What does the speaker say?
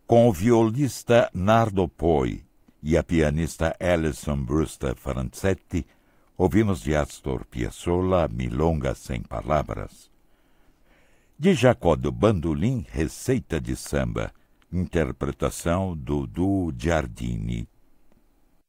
Com o violista Nardo Poi e a pianista Alison Brewster Francetti, ouvimos de Astor Piazzolla Milonga Sem Palavras. De Jacó do Bandolim, Receita de Samba, interpretação do Duo Giardini.